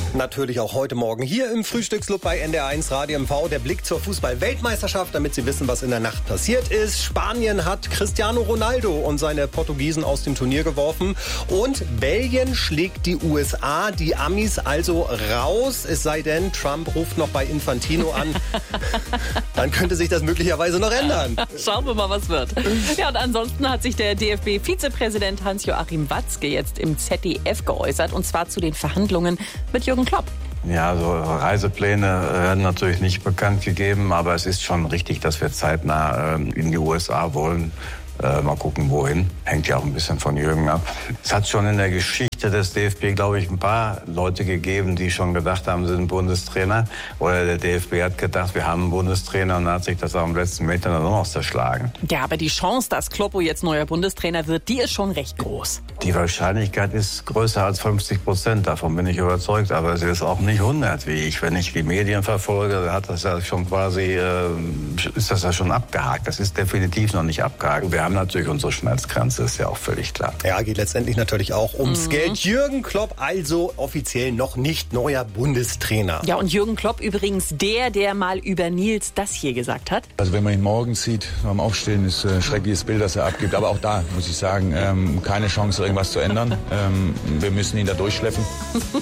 Natürlich auch heute Morgen hier im Frühstücksclub bei NDR1 Radio MV. Der Blick zur Fußball-Weltmeisterschaft, damit Sie wissen, was in der Nacht passiert ist. Spanien hat Cristiano Ronaldo und seine Portugiesen aus dem Turnier geworfen. Und Belgien schlägt die USA, die Amis also raus. Es sei denn, Trump ruft noch bei Infantino an. Dann könnte sich das möglicherweise noch ändern. Schauen wir mal, was wird. Ja, und ansonsten hat sich der DFB-Vizepräsident Hans-Joachim Watzke jetzt im ZDF geäußert. Und zwar zu den Verhandlungen mit Jürgen Klopp. Ja, so Reisepläne werden natürlich nicht bekannt gegeben, aber es ist schon richtig, dass wir zeitnah in die USA wollen. Mal gucken, wohin. Hängt ja auch ein bisschen von Jürgen ab. Es hat schon in der Geschichte des DFB, glaube ich, ein paar Leute gegeben, die schon gedacht haben, sie sind Bundestrainer. Oder der DFB hat gedacht, wir haben einen Bundestrainer, und dann hat sich das auch am letzten Meter dann noch zerschlagen. Ja, aber die Chance, dass Kloppo jetzt neuer Bundestrainer wird, die ist schon recht groß. Die Wahrscheinlichkeit ist größer als 50%. Davon bin ich überzeugt. Aber sie ist auch nicht 100, wie ich. Wenn ich die Medien verfolge, hat das ja schon quasi, ist das ja schon abgehakt. Das ist definitiv noch nicht abgehakt. Wir haben natürlich unsere Schmerzgrenze, ist ja auch völlig klar. Ja, geht letztendlich natürlich auch ums Geld. Jürgen Klopp also offiziell noch nicht neuer Bundestrainer. Ja, und Jürgen Klopp übrigens der mal über Nils das hier gesagt hat. Also wenn man ihn morgens sieht, beim Aufstehen, ist ein schreckliches Bild, das er abgibt. Aber auch da muss ich sagen, keine Chance, irgendwas zu ändern. Wir müssen ihn da durchschleppen.